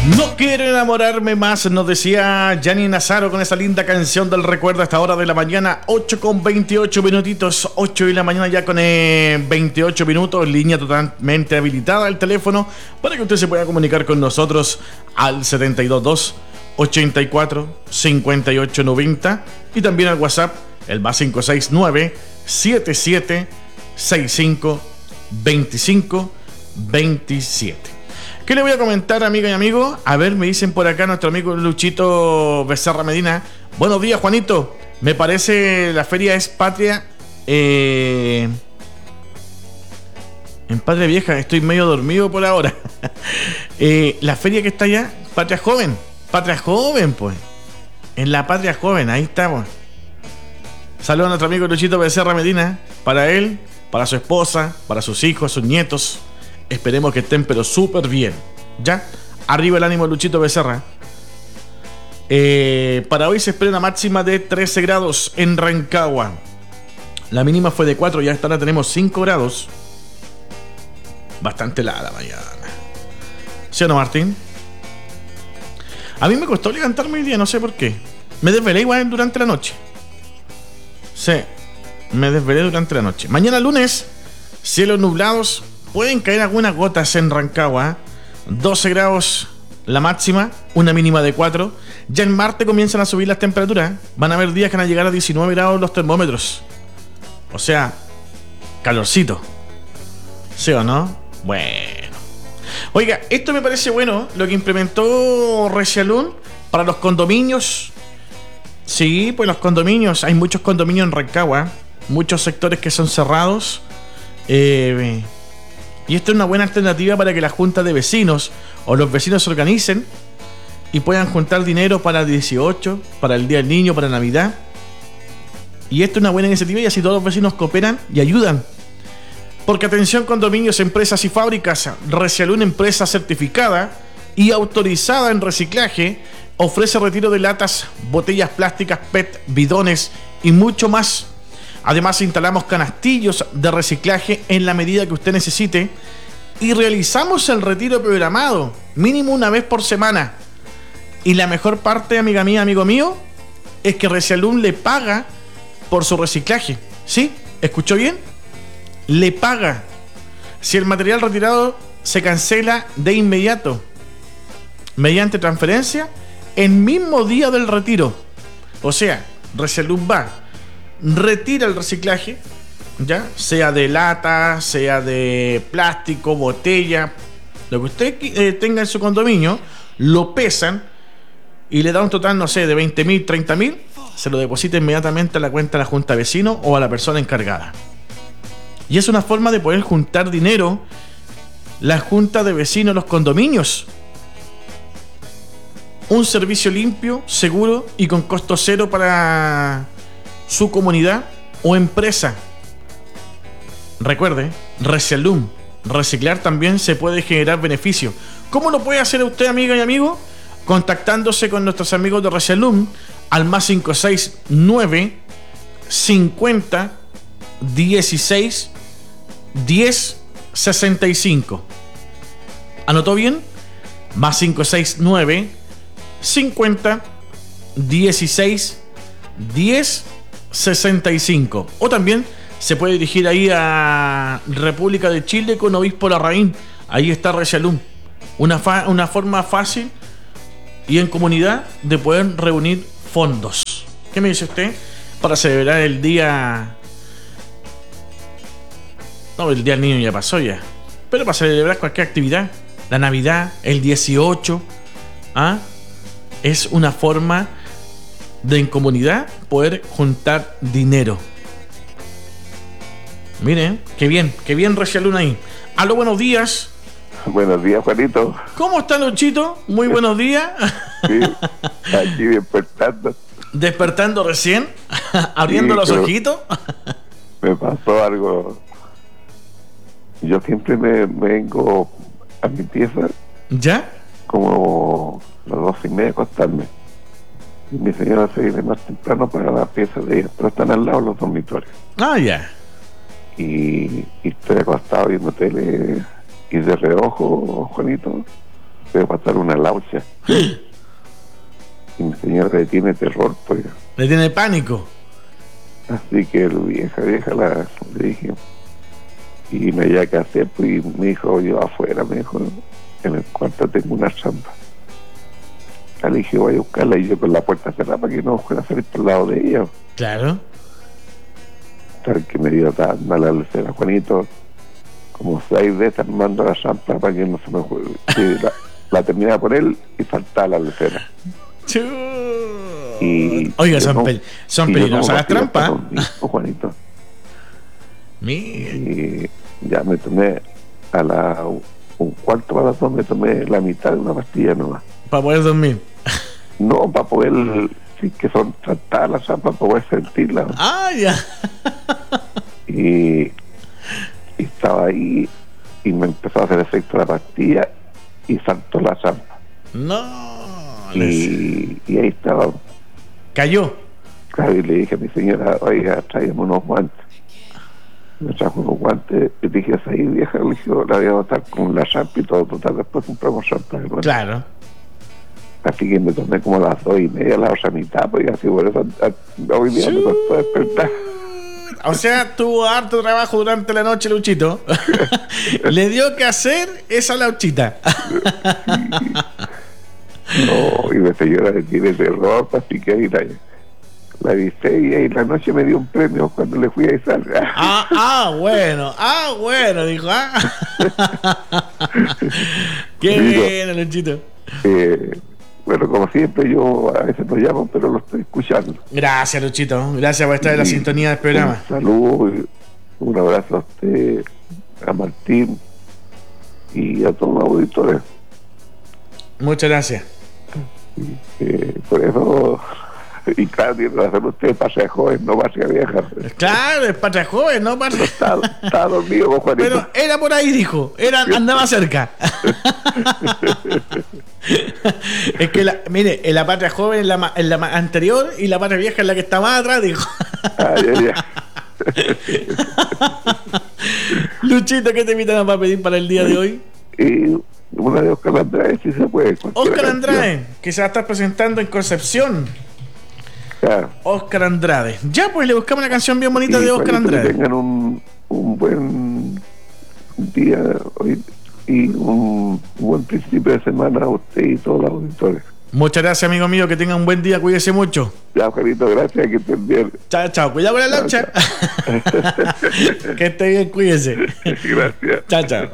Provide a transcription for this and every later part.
No quiero enamorarme más, nos decía Gianni Nazaro con esa linda canción del recuerdo a esta hora de la mañana, 8 con 28 minutitos, 8 de la mañana ya con 28 minutos, línea totalmente habilitada el teléfono para que usted se pueda comunicar con nosotros al 722 84 58 90 y también al WhatsApp, el más 569 77 65 25 27. ¿Qué le voy a comentar, amiga y amigo? A ver, me dicen por acá nuestro amigo Luchito Becerra Medina. Buenos días, Juanito. Me parece la feria es Patria. En Patria Vieja, estoy medio dormido por ahora. La feria que está allá, Patria Joven. Patria Joven, pues. En la Patria Joven, ahí estamos. Saludos a nuestro amigo Luchito Becerra Medina. Para él, para su esposa, para sus hijos, sus nietos. Esperemos que estén pero súper bien. ¿Ya? Arriba el ánimo, Luchito Becerra. Para hoy se espera una máxima de 13 grados en Rancagua. La mínima fue de 4, ya hasta ahora tenemos 5 grados. Bastante helada la mañana. ¿Sí o no, Martín? A mí me costó levantarme hoy día, no sé por qué. Me desvelé igual durante la noche. Sí, me desvelé durante la noche. Mañana lunes, cielos nublados. Pueden caer algunas gotas en Rancagua. 12 grados la máxima, una mínima de 4. Ya en Marte comienzan a subir las temperaturas. Van a haber días que van a llegar a 19 grados los termómetros. O sea, calorcito. ¿Sí o no? Bueno. Oiga, esto me parece bueno, lo que implementó Resialún para los condominios. Sí, pues los condominios. Hay muchos condominios en Rancagua. Muchos sectores que son cerrados. Y esto es una buena alternativa para que la junta de vecinos o los vecinos se organicen y puedan juntar dinero para el 18, para el Día del Niño, para Navidad. Y esto es una buena iniciativa y así todos los vecinos cooperan y ayudan. Porque atención, condominios, empresas y fábricas, Resialún, empresa certificada y autorizada en reciclaje, ofrece retiro de latas, botellas plásticas, PET, bidones y mucho más. Además, instalamos canastillos de reciclaje en la medida que usted necesite y realizamos el retiro programado, mínimo una vez por semana. Y la mejor parte, amiga mía, amigo mío, es que Resialún le paga por su reciclaje. ¿Sí? ¿Escuchó bien? Le paga. Si el material retirado se cancela de inmediato, mediante transferencia, el mismo día del retiro. O sea, Resialún va, retira el reciclaje, ya sea de lata, sea de plástico, botella, lo que usted tenga en su condominio, lo pesan y le da un total, no sé, de 20.000, 30.000, se lo deposita inmediatamente a la cuenta de la junta de vecinos o a la persona encargada. Y es una forma de poder juntar dinero la junta de vecinos, los condominios. Un servicio limpio, seguro y con costo cero para su comunidad o empresa. Recuerde, Resialún, reciclar también se puede generar beneficio. ¿Cómo lo puede hacer usted, amiga y amigo? Contactándose con nuestros amigos de Resialún al más 569 50 16 10 65. ¿Anotó bien? Más 569 50 16 10 65. O también se puede dirigir ahí a República de Chile con Obispo Larraín. Ahí está Resialún. Una forma fácil y en comunidad de poder reunir fondos. ¿Qué me dice usted? Para celebrar el día... No, el Día del Niño ya pasó ya. Pero para celebrar cualquier actividad. La Navidad, el 18. Es una forma de en comunidad poder juntar dinero. Miren, qué bien Resialún ahí. Aló, buenos días. Buenos días, Juanito. ¿Cómo está, Luchito? Muy buenos días. Sí, aquí despertando. ¿Despertando recién? ¿Abriendo los ojitos? Me pasó algo. Yo siempre me vengo a mi pieza. ¿Ya? Como las 12:30 a acostarme. Y mi señora se viene más temprano para la pieza de ella, pero están al lado los dormitorios. Ah, ya. Y estoy acostado viendo tele y de reojo, Juanito, voy a pasar una laucha. Y mi señora le tiene terror, pues. Le tiene pánico. Así que vieja, le dije. Y me había que hacer, pues, y me dijo, yo afuera, me dijo, en el cuarto tengo una trampa. Le dije, voy a buscarla, y yo con la puerta cerrada para que no fuera a salir por el lado de ella. Claro. Tal que me dio tan mala lecera, Juanito, como 6 veces armando la trampa para que no se me juegue. Sí, la terminaba por él y faltaba la lecera. Y oiga, son peligrosas las trampas. Juanito. Mire. Y ya me tomé a un cuarto para las 2, me tomé la mitad de una pastilla nomás. Para poder dormir. No, para poder, sí que son tratadas las trampas, para poder sentirlas. Ah, ya. Y estaba ahí y me empezó a hacer efecto la pastilla y saltó la trampa. No. Y ahí estaba. Cayó. Claro, y le dije a mi señora, oiga, tráigame unos guantes. Me trajo unos guantes y dije, ahí vieja, le dije, la voy a botar con la trampa y todo, total, después compramos trampa. Claro. Así que me tomé como a las 2:30, la otra mitad, pues así por eso hoy día me costó despertar. O sea, tuvo harto trabajo durante la noche, Luchito. Le dio que hacer esa lauchita. No, y mi señora le tiene terror, así que ahí la avisé y ahí la noche me dio un premio cuando le fui a izar. Bueno, dijo. Qué bueno, Luchito. Bueno, como siempre, yo a veces no llamo, pero lo estoy escuchando. Gracias, Luchito. Gracias por estar en la sintonía del programa. Un saludo y un abrazo a usted, a Martín y a todos los auditores. Muchas gracias. Por eso, y claro, tiene razón usted, patria joven, no patria vieja. Claro, es patria joven, no patria. Está dormido, Juanito. Pero era por ahí, dijo. Andaba cerca. Es que, mire, en la patria joven es la más anterior y la patria vieja es la que está más atrás, dijo. Luchito, ¿qué te invitan a pedir para el día de hoy? Una de Oscar Andrade, si se puede. Oscar Andrade, que se va a estar presentando en Concepción. Claro. Oscar Andrade. Ya, pues le buscamos una canción bien bonita de Oscar Andrade. Que tengan un buen día hoy y un buen principio de semana a usted y todos los auditores. Muchas gracias, amigo mío, que tengan un buen día, cuídese mucho. Ya, Carito, gracias, que estén bien. Chao, cuidado con la lancha. Que esté bien, cuídese. Gracias. Chao.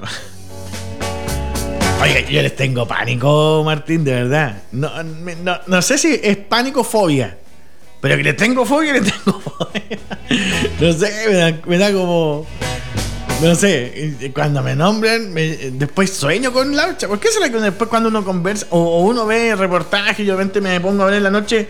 Oiga, yo les tengo pánico, Martín, de verdad. No sé si es pánico o fobia, pero que le tengo fobia. No sé, me da como... No sé, cuando me nombran, después sueño con laucha. ¿Por qué será que después cuando uno conversa o uno ve reportajes y yo de repente me pongo a ver en la noche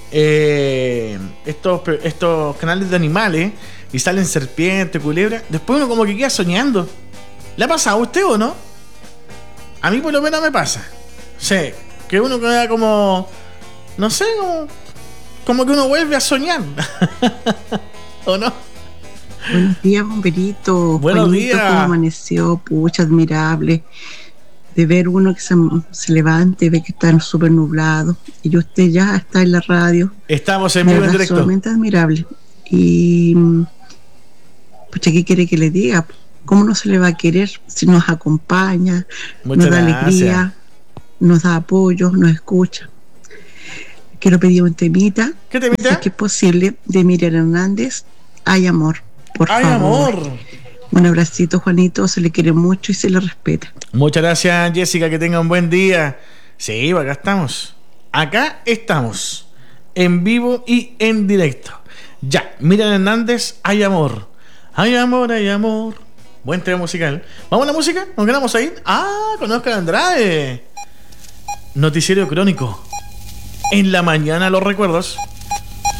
estos canales de animales y salen serpientes, culebras? Después uno como que queda soñando. ¿Le ha pasado a usted o no? A mí por lo menos me pasa. Sí, que uno queda como... No sé, como que uno vuelve a soñar. ¿O no? Buenos días, bomberito. Buenos Juanito, días. ¿cómo amaneció? Pucha, admirable. De ver uno que se levante, ve que está súper nublado. Y usted ya está en la radio. Estamos en vivo en directo. Solamente admirable. Y... Pucha, ¿qué quiere que le diga? ¿Cómo no se le va a querer si nos acompaña, Muchas nos da gracias. alegría, nos da apoyo, nos escucha? Quiero pedir un temita. ¿Qué temita? Si es que es posible, de Miriam Hernández, Hay Amor. Por ¡Ay, favor. amor! Un abracito, Juanito, se le quiere mucho y se le respeta. Muchas gracias, Jessica, que tenga un buen día. Sí, acá estamos. Acá estamos. En vivo y en directo. Ya, Miriam Hernández, Hay Amor. Hay amor, hay amor. Buen tema musical. ¿Vamos a la música? ¿Nos quedamos ahí? Ah, con Oscar Andrade. Noticiero crónico. En la mañana los recuerdos.